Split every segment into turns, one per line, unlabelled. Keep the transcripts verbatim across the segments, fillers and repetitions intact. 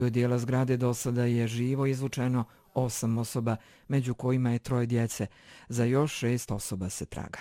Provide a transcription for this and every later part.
Od dijela zgrade do sada je živo izvučeno osam osoba, među kojima je troje djece. Za još šest osoba se traga.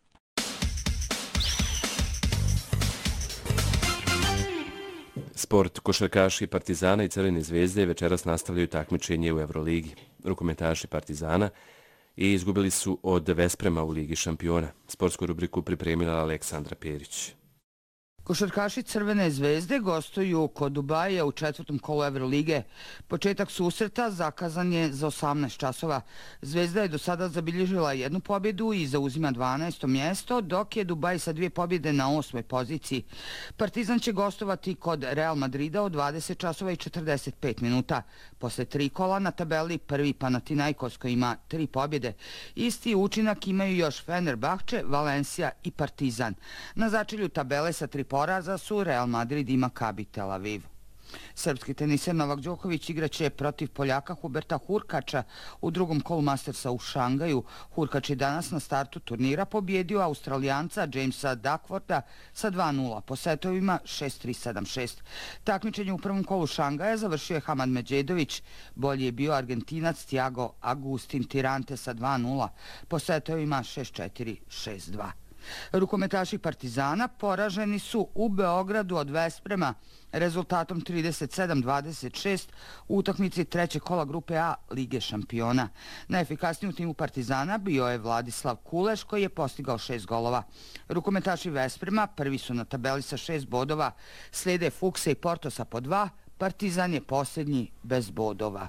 Sport, košarkaši Partizana i Crvene zvezde večeras nastavljaju takmičenje u Euroligi. Rukometaši Partizana i izgubili su od Vesprema u Ligi šampiona. Sportsku rubriku pripremila Aleksandra Perić.
Košarkaši Crvene zvezde gostuju kod Dubaja u četvrtom kolu Evrolige. Početak susreta zakazan je za osamnaest časova. Zvezda je do sada zabilježila jednu pobjedu i zauzima dvanaesto mjesto, dok je Dubaj sa dvije pobjede na osmoj poziciji. Partizan će gostovati kod Real Madrida od dvadeset časova i četrdeset pet minuta. Posle tri kola na tabeli prvi Panathinaikos koji ima tri pobjede. Isti učinak imaju još Fenerbahče, Valencia i Partizan. Na začelju tabele sa tri poraza su Real Madrid i Maccabi Tel Aviv. Srpski teniser Novak Đoković igraće protiv Poljaka Huberta Hurkača u drugom kolu Mastersa u Šangaju. Hurkač je danas na startu turnira pobjedio Australijanca Jamesa Duckwortha sa dva nula po setovima šest tri sedam šest. Takmičenje u prvom kolu Šangaja završio je Hamad Medžedović. Bolji je bio Argentinac Thiago Agustin Tirante sa dva nula po setovima šest četiri šest dva. Rukometaši Partizana poraženi su u Beogradu od Vesprema rezultatom trideset sedam dvadeset šest u utakmici trećeg kola grupe A Lige šampiona. Najefikasniji u timu Partizana bio je Vladislav Kuleš koji je postigao šest golova. Rukometaši Vesprema prvi su na tabeli sa šest bodova, slijede Fukse i Portosa po dva, Partizan je posljednji bez bodova.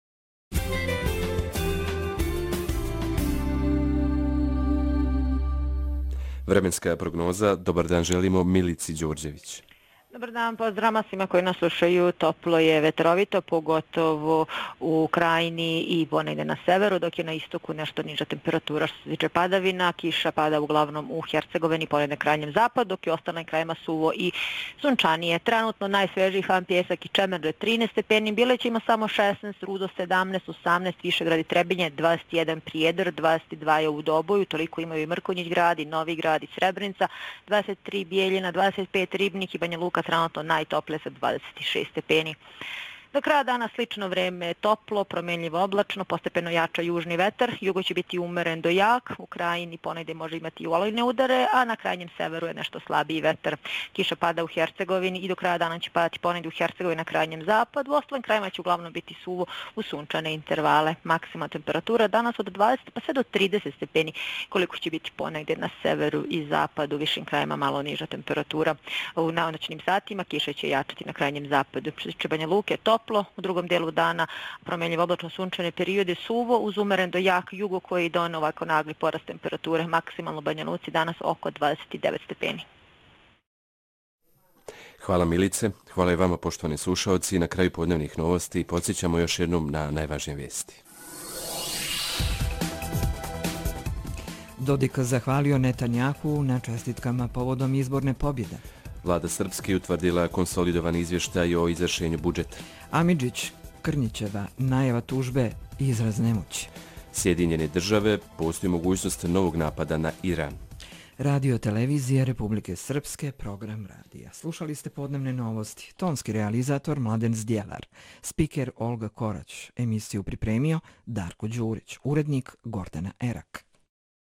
Vremenska prognoza. Dobar dan želimo Milici Đorđević.
Dobar dan, pozdrav svima koji nas slušaju. Toplo je, vetrovito, pogotovo u krajini i ponegde na severu, dok je na istoku nešto niža temperatura što se tiče padavina. Kiša pada uglavnom u Hercegovini, ponegde krajnjem zapadu, dok je ostalim krajima suvo i sunčanije. Trenutno najsvežiji Hlavan Pjesak i Čemerdo je trinaest stepeni, Bileć ima samo šesnaest, Rudo sedamnaest, osamnaest, Višegrad i Trebinje, dvadeset jedan Prijedor, dvadeset dva je u Doboju, toliko imaju i Mrkonjić grad, i Novi grad i Srebrenica, dvadeset tri Bijeljina, dvadeset pet Ribnik i Banja Luka, trenutno najtoplije sa dvadeset šest stepeni. Do kraja dana slično vreme, toplo, promjenljivo oblačno, postepeno jača južni vetar, jugo će biti umeren do jak, u krajini ponegde može imati i olujne udare, a na krajnjem severu je nešto slabiji vetar. Kiša pada u Hercegovini i do kraja dana će padati ponegde u Hercegovini na krajnjem zapadu, u ostalim krajima će uglavnom biti suvo u sunčane intervale. Maksimalna temperatura danas od dvadeset pa sve do trideset stepeni, koliko će biti ponegde na severu i zapadu, višim krajima malo niža temperatura. U noćnim satima kiša će jačati na krajnjem zapadu. Što se tiče Banja Luke, toplo, u drugom dijelu dana promjenljivo oblačno sunčane periode, suvo uz umeren do jak jugo koji doneo ovako nagli porast temperature, maksimalno u Banja Luci danas oko dvadeset devet stepeni.
Hvala Milice, hvala i vama poštovani slušaoci. Na kraju podnevnih novosti podsjećamo još jednom na najvažnije vijesti.
Dodik zahvalio Netanjahu na čestitkama povodom izborne pobjede.
Vlada Srpske utvrdila konsolidovan izvještaj o izvršenju budžeta.
Amidžić, Krnjićeva, najava tužbe i izraz nemoći.
Sjedinjene države, postoji mogućnost novog napada na Iran.
Radio televizija Republike Srpske, program radija. Slušali ste podnevne novosti. Tonski realizator Mladen Zdjelar. Spiker Olga Korać. Emisiju pripremio Darko Đurić. Urednik Gordana Erak.